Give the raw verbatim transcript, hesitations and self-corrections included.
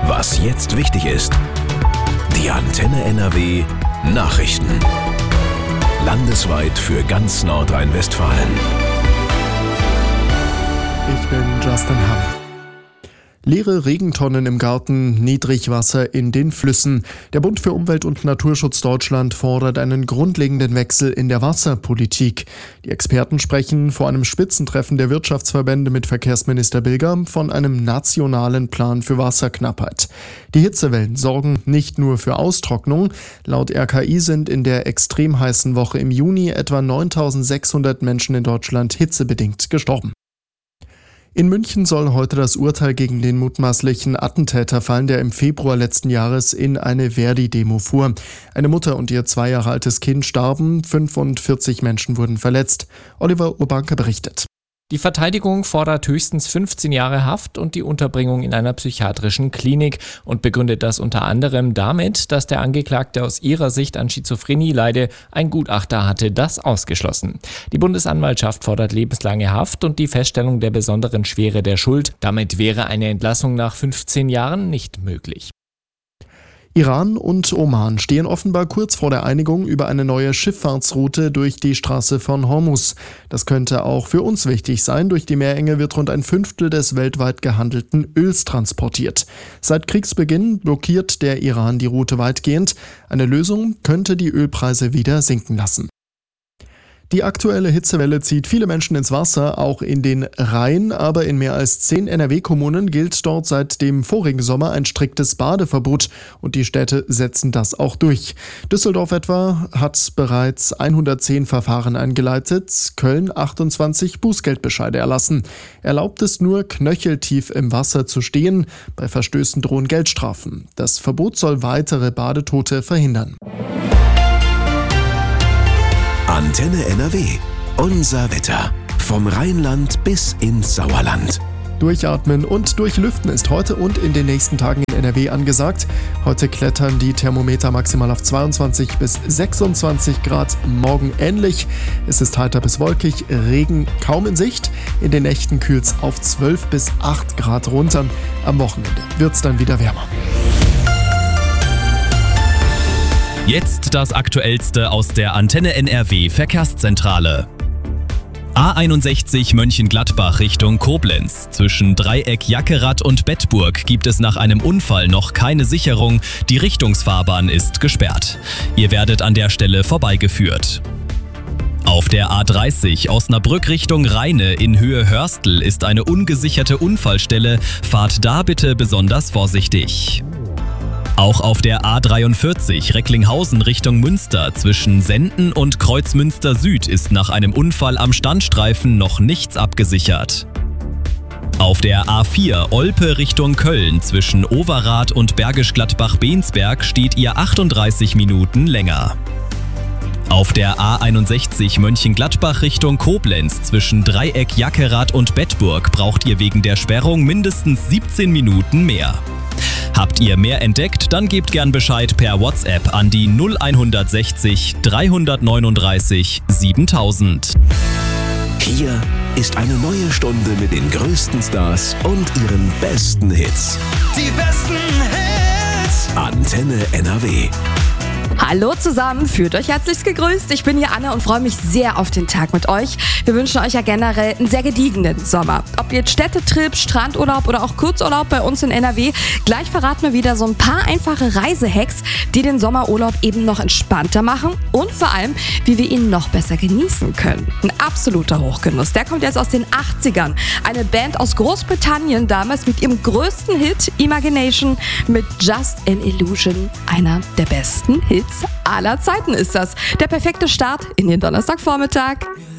Was jetzt wichtig ist. Die Antenne N R W Nachrichten. Landesweit für ganz Nordrhein-Westfalen. Ich bin Justin Hamm. Leere Regentonnen im Garten, Niedrigwasser in den Flüssen. Der Bund für Umwelt und Naturschutz Deutschland fordert einen grundlegenden Wechsel in der Wasserpolitik. Die Experten sprechen vor einem Spitzentreffen der Wirtschaftsverbände mit Verkehrsminister Bilger von einem nationalen Plan für Wasserknappheit. Die Hitzewellen sorgen nicht nur für Austrocknung. Laut R K I sind in der extrem heißen Woche im Juni etwa neuntausendsechshundert Menschen in Deutschland hitzebedingt gestorben. In München soll heute das Urteil gegen den mutmaßlichen Attentäter fallen, der im Februar letzten Jahres in eine Verdi-Demo fuhr. Eine Mutter und ihr zwei Jahre altes Kind starben, fünfundvierzig Menschen wurden verletzt. Oliver Urbanke berichtet. Die Verteidigung fordert höchstens fünfzehn Jahre Haft und die Unterbringung in einer psychiatrischen Klinik und begründet das unter anderem damit, dass der Angeklagte aus ihrer Sicht an Schizophrenie leide. Ein Gutachter hatte das ausgeschlossen. Die Bundesanwaltschaft fordert lebenslange Haft und die Feststellung der besonderen Schwere der Schuld. Damit wäre eine Entlassung nach fünfzehn Jahren nicht möglich. Iran und Oman stehen offenbar kurz vor der Einigung über eine neue Schifffahrtsroute durch die Straße von Hormuz. Das könnte auch für uns wichtig sein. Durch die Meerenge wird rund ein Fünftel des weltweit gehandelten Öls transportiert. Seit Kriegsbeginn blockiert der Iran die Route weitgehend. Eine Lösung könnte die Ölpreise wieder sinken lassen. Die aktuelle Hitzewelle zieht viele Menschen ins Wasser, auch in den Rhein, aber in mehr als zehn N R W-Kommunen gilt dort seit dem vorigen Sommer ein striktes Badeverbot und die Städte setzen das auch durch. Düsseldorf etwa hat bereits hundertzehn Verfahren eingeleitet, Köln achtundzwanzig Bußgeldbescheide erlassen. Erlaubt es nur, knöcheltief im Wasser zu stehen, bei Verstößen drohen Geldstrafen. Das Verbot soll weitere Badetote verhindern. Antenne N R W. Unser Wetter. Vom Rheinland bis ins Sauerland. Durchatmen und durchlüften ist heute und in den nächsten Tagen in N R W angesagt. Heute klettern die Thermometer maximal auf zweiundzwanzig bis sechsundzwanzig Grad, morgen ähnlich. Es ist heiter bis wolkig, Regen kaum in Sicht. In den Nächten kühlt es auf zwölf bis acht Grad runter. Am Wochenende wird es dann wieder wärmer. Jetzt das Aktuellste aus der Antenne N R W Verkehrszentrale. A einundsechzig Mönchengladbach Richtung Koblenz. Zwischen Dreieck Jackerath und Bedburg gibt es nach einem Unfall noch keine Sicherung. Die Richtungsfahrbahn ist gesperrt. Ihr werdet an der Stelle vorbeigeführt. Auf der A dreißig Osnabrück Richtung Rheine in Höhe Hörstel ist eine ungesicherte Unfallstelle. Fahrt da bitte besonders vorsichtig. Auch auf der A dreiundvierzig Recklinghausen Richtung Münster zwischen Senden und Kreuzmünster Süd ist nach einem Unfall am Standstreifen noch nichts abgesichert. Auf der A vier Olpe Richtung Köln zwischen Overath und Bergisch Gladbach-Bensberg steht ihr achtunddreißig Minuten länger. Auf der A einundsechzig Mönchengladbach Richtung Koblenz zwischen Dreieck Jackerath und Bedburg braucht ihr wegen der Sperrung mindestens siebzehn Minuten mehr. Habt ihr mehr entdeckt, dann gebt gern Bescheid per WhatsApp an die null hundertsechzig dreihundertneununddreißig siebentausend. Hier ist eine neue Stunde mit den größten Stars und ihren besten Hits. Die besten Hits! Antenne N R W. Hallo zusammen, fühlt euch herzlichst gegrüßt. Ich bin hier Anne und freue mich sehr auf den Tag mit euch. Wir wünschen euch ja generell einen sehr gediegenen Sommer. Ob jetzt Städtetrip, Strandurlaub oder auch Kurzurlaub bei uns in N R W, gleich verraten wir wieder so ein paar einfache Reisehacks, die den Sommerurlaub eben noch entspannter machen und vor allem, wie wir ihn noch besser genießen können. Ein absoluter Hochgenuss, der kommt jetzt aus den achtzigern. Eine Band aus Großbritannien, damals mit ihrem größten Hit Imagination mit Just an Illusion, einer der besten Hits aller Zeiten ist das. Der perfekte Start in den Donnerstagvormittag.